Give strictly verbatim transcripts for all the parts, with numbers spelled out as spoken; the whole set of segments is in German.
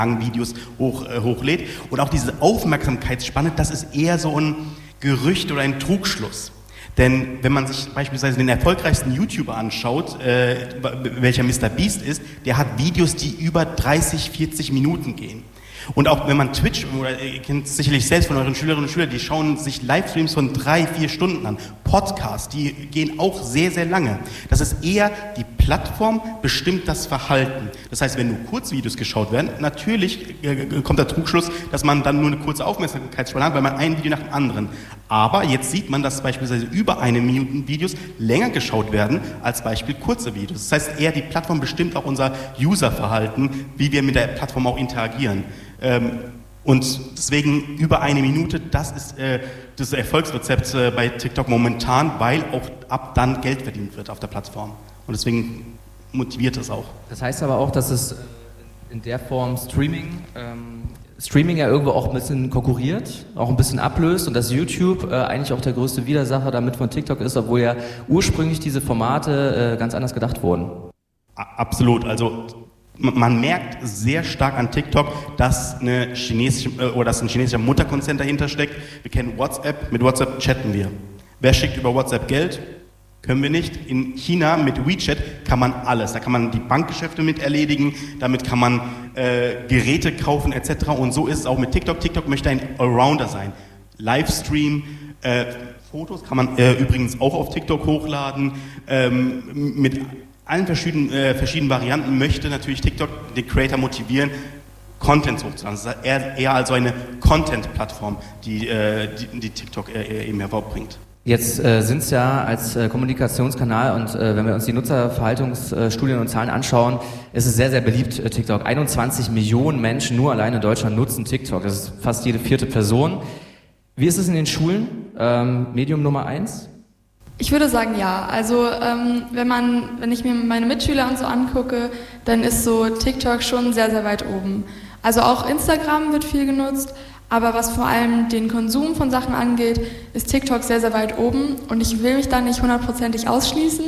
langen Videos hoch, äh, hochlädt. Und auch diese Aufmerksamkeitsspanne, das ist eher so ein Gerücht oder ein Trugschluss. Denn wenn man sich beispielsweise den erfolgreichsten YouTuber anschaut, äh, welcher Mister Beast ist, der hat Videos, die über dreißig, vierzig Minuten gehen. Und auch wenn man Twitch, oder ihr kennt es sicherlich selbst von euren Schülerinnen und Schülern, die schauen sich Livestreams von drei, vier Stunden an. Podcasts, die gehen auch sehr, sehr lange. Das ist eher, die Plattform bestimmt das Verhalten. Das heißt, wenn nur Kurzvideos geschaut werden, natürlich kommt der Trugschluss, dass man dann nur eine kurze Aufmerksamkeitsspanne hat, weil man ein Video nach dem anderen. Aber jetzt sieht man, dass beispielsweise über eine Minute Videos länger geschaut werden als Beispiel kurze Videos. Das heißt, eher die Plattform bestimmt auch unser Userverhalten, wie wir mit der Plattform auch interagieren. Ähm, und deswegen über eine Minute, das ist äh, das Erfolgsrezept äh, bei TikTok momentan, weil auch ab dann Geld verdient wird auf der Plattform. Und deswegen motiviert es auch. Das heißt aber auch, dass es in der Form Streaming, ähm, Streaming ja irgendwo auch ein bisschen konkurriert, auch ein bisschen ablöst und dass YouTube äh, eigentlich auch der größte Widersacher damit von TikTok ist, obwohl ja ursprünglich diese Formate äh, ganz anders gedacht wurden. Absolut, also man merkt sehr stark an TikTok, dass, eine chinesische, oder dass ein chinesischer Mutterkonzern dahinter steckt. Wir kennen WhatsApp, mit WhatsApp chatten wir. Wer schickt über WhatsApp Geld? Können wir nicht. In China mit WeChat kann man alles. Da kann man die Bankgeschäfte mit erledigen, damit kann man äh, Geräte kaufen et cetera. Und so ist es auch mit TikTok. TikTok möchte ein Allrounder sein. Livestream, äh, Fotos kann man äh, übrigens auch auf TikTok hochladen, ähm, mit allen verschiedenen, äh, verschiedenen Varianten möchte natürlich TikTok den Creator motivieren, Content hochzuladen. Das ist eher, eher also eine Content-Plattform, die, äh, die, die TikTok äh, eben hervorbringt. Jetzt äh, sind es ja als äh, Kommunikationskanal und äh, wenn wir uns die Nutzerverhaltungsstudien und Zahlen anschauen, ist es sehr, sehr beliebt, äh, TikTok. einundzwanzig Millionen Menschen nur allein in Deutschland nutzen TikTok. Das ist fast jede vierte Person. Wie ist es in den Schulen? Ähm, Medium Nummer eins? Ich würde sagen, ja. Also ähm, wenn man, wenn ich mir meine Mitschüler und so angucke, dann ist so TikTok schon sehr, sehr weit oben. Also auch Instagram wird viel genutzt, aber was vor allem den Konsum von Sachen angeht, ist TikTok sehr, sehr weit oben und ich will mich da nicht hundertprozentig ausschließen,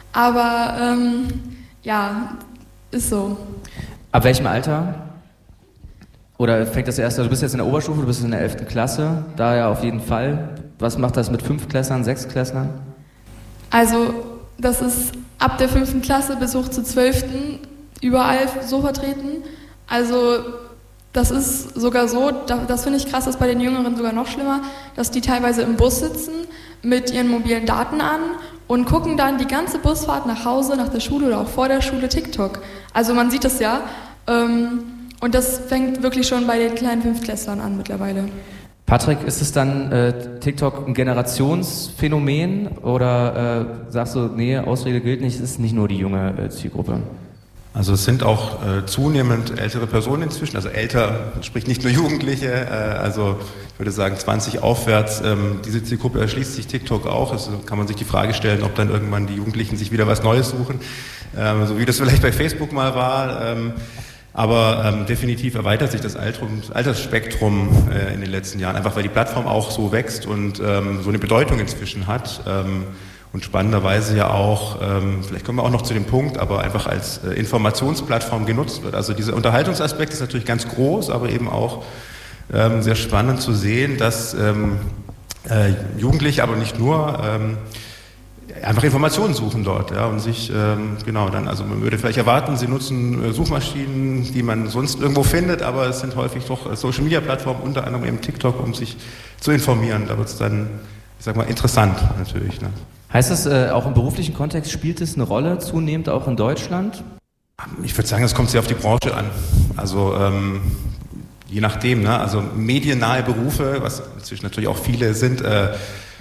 aber ähm, ja, ist so. Ab welchem Alter? Oder fängt das erst, du bist jetzt in der Oberstufe, du bist in der elften Klasse, da ja auf jeden Fall. Was macht das mit Fünftklässlern, Sechstklässlern? Also das ist ab der fünften Klasse bis hoch zur zwölften überall so vertreten. Also das ist sogar so, das finde ich krass, das ist bei den Jüngeren sogar noch schlimmer, dass die teilweise im Bus sitzen mit ihren mobilen Daten an und gucken dann die ganze Busfahrt nach Hause, nach der Schule oder auch vor der Schule TikTok. Also man sieht es ja und das fängt wirklich schon bei den kleinen Fünftklässlern an mittlerweile. Patrick, ist es dann äh, TikTok ein Generationsphänomen oder äh, sagst du, nee, Ausrede gilt nicht, es ist nicht nur die junge äh, Zielgruppe? Also es sind auch äh, zunehmend ältere Personen inzwischen, also älter, sprich nicht nur Jugendliche, äh, also ich würde sagen zwanzig aufwärts. Ähm, diese Zielgruppe erschließt sich TikTok auch, also kann man sich die Frage stellen, ob dann irgendwann die Jugendlichen sich wieder was Neues suchen, ähm, so wie das vielleicht bei Facebook mal war. Ähm, Aber ähm, definitiv erweitert sich das Altrum, Altersspektrum äh, in den letzten Jahren, einfach weil die Plattform auch so wächst und ähm, so eine Bedeutung inzwischen hat ähm, und spannenderweise ja auch, ähm, vielleicht kommen wir auch noch zu dem Punkt, aber einfach als äh, Informationsplattform genutzt wird. Also dieser Unterhaltungsaspekt ist natürlich ganz groß, aber eben auch ähm, sehr spannend zu sehen, dass ähm, äh, Jugendliche, aber nicht nur, ähm, einfach Informationen suchen dort, ja, und sich, ähm, genau, dann, also man würde vielleicht erwarten, sie nutzen äh, Suchmaschinen, die man sonst irgendwo findet, aber es sind häufig doch äh, Social-Media-Plattformen, unter anderem eben TikTok, um sich zu informieren. Da wird es dann, ich sag mal, interessant natürlich. Ne? Heißt das, äh, auch im beruflichen Kontext spielt es eine Rolle, zunehmend auch in Deutschland? Ich würde sagen, es kommt sehr auf die Branche an. Also, ähm, je nachdem, ne, also mediennahe Berufe, was inzwischen natürlich auch viele sind, äh,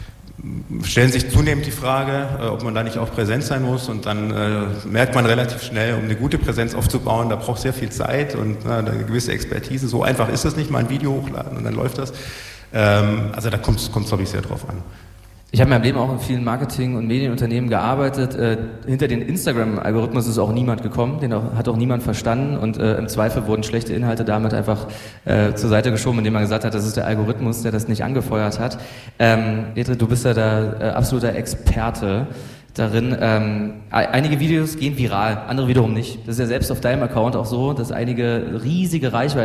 stellen sich zunehmend die Frage, äh, ob man da nicht auch präsent sein muss und dann äh, merkt man relativ schnell, um eine gute Präsenz aufzubauen, da braucht sehr viel Zeit und äh, eine gewisse Expertise. So einfach ist es nicht, mal ein Video hochladen und dann läuft das. Ähm, also da kommt es, glaube ich, sehr drauf an. Ich habe in meinem Leben auch in vielen Marketing- und Medienunternehmen gearbeitet. Äh, hinter den Instagram-Algorithmus ist auch niemand gekommen, den auch, hat auch niemand verstanden und äh, im Zweifel wurden schlechte Inhalte damit einfach äh, zur Seite geschoben, indem man gesagt hat, das ist der Algorithmus, der das nicht angefeuert hat. Ähm, Edre, du bist ja da äh, absoluter Experte darin. Ähm, einige Videos gehen viral, andere wiederum nicht. Das ist ja selbst auf deinem Account auch so, dass einige riesige Reichweiten